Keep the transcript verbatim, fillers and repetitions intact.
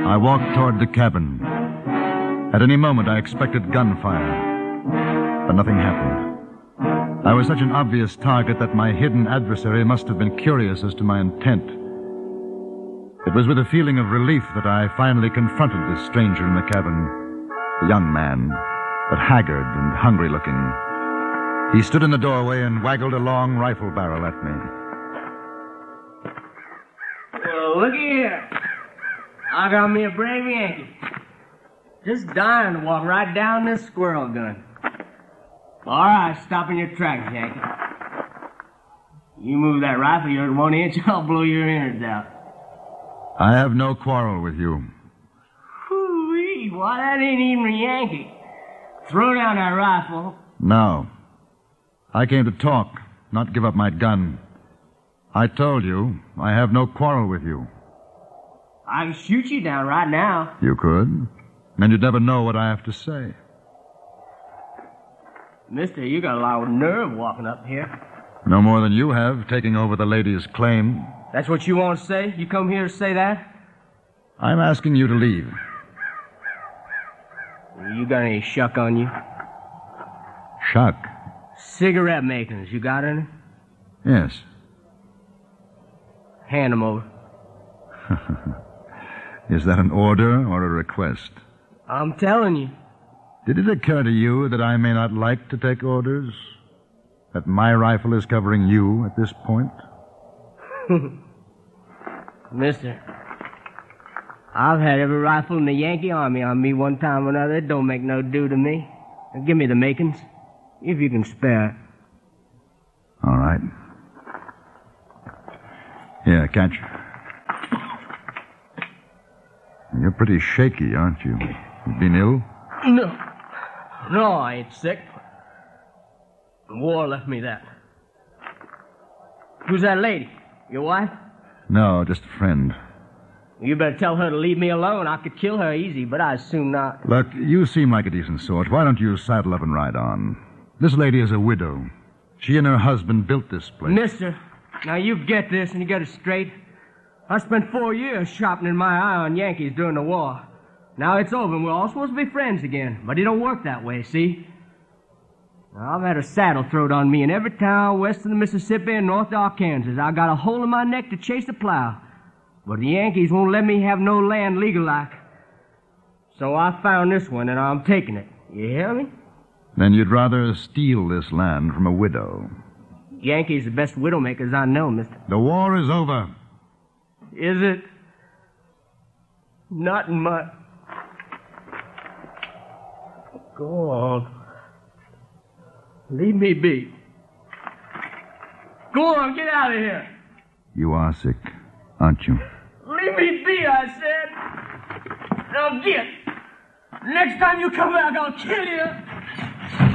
I walked toward the cabin. At any moment, I expected gunfire, but nothing happened. I was such an obvious target that my hidden adversary must have been curious as to my intent. It was with a feeling of relief that I finally confronted this stranger in the cabin, a young man, but haggard and hungry-looking. He stood in the doorway and waggled a long rifle barrel at me. Well, looky here. I got me a brave Yankee. Just dying to walk right down this squirrel gun. All right, stop in your tracks, Yankee. You move that rifle yours one inch, I'll blow your innards out. I have no quarrel with you. Whoo-wee, why, that ain't even a Yankee. Throw down that rifle. No. I came to talk, not give up my gun. I told you, I have no quarrel with you. I can shoot you down right now. You could, and you'd never know what I have to say. Mister, you got a lot of nerve walking up here. No more than you have, taking over the lady's claim. That's what you want to say? You come here to say that? I'm asking you to leave. You got any shuck on you? Shuck? Cigarette makings, you got any? Yes. Hand them over. Is that an order or a request? I'm telling you. Did it occur to you that I may not like to take orders? That my rifle is covering you at this point? Mister, I've had every rifle in the Yankee Army on me one time or another. It don't make no do to me. Now give me the makings, if you can spare it. All right. Here, catch. You're pretty shaky, aren't you? You been ill? No. No, I ain't sick. The war left me that. Who's that lady? Your wife? No, just a friend. You better tell her to leave me alone. I could kill her easy, but I assume not. Look, you seem like a decent sort. Why don't you saddle up and ride on? This lady is a widow. She and her husband built this place. Mister, now you get this and you get it straight. I spent four years sharpening my eye on Yankees during the war. Now it's over and we're all supposed to be friends again. But it don't work that way, see? Now, I've had a saddle thrown on me in every town west of the Mississippi and north of Arkansas. I got a hole in my neck to chase the plow. But the Yankees won't let me have no land legal-like. So I found this one and I'm taking it. You hear me? Then you'd rather steal this land from a widow. Yankees the best widowmakers I know, mister. The war is over. Is it? Not in my... Go on. Leave me be. Go on, get out of here. You are sick, aren't you? Leave me be, I said. Now get. Next time you come back, I'll kill you.